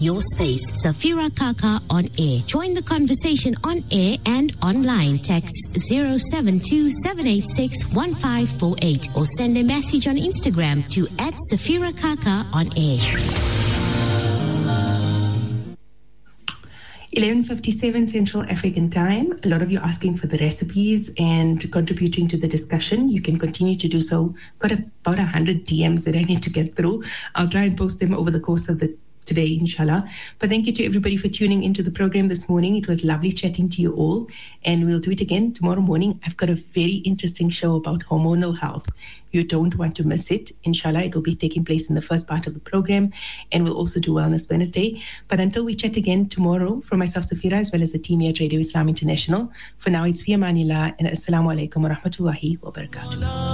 your space. Safira Kaka on air. Join the conversation on air and online. Text 072-786-1548 or send a message on Instagram to @Safira Kaka on air. 11:57 Central African Time. A lot of you asking for the recipes and contributing to the discussion. You can continue to do so. Got about 100 DMs that I need to get through. I'll try and post them over the course of the today, inshallah. But thank you to everybody for tuning into the program this morning. It was lovely chatting to you all, and we'll do it again tomorrow morning. I've got a very interesting show about hormonal health. You don't want to miss it. Inshallah, it will be taking place in the first part of the program, and we'll also do Wellness Wednesday. But until we chat again tomorrow, from myself, Safira, as well as the team here at Radio Islam International, for now, it's fi amanillah and assalamu alaikum wa rahmatullahi wa barakatuh.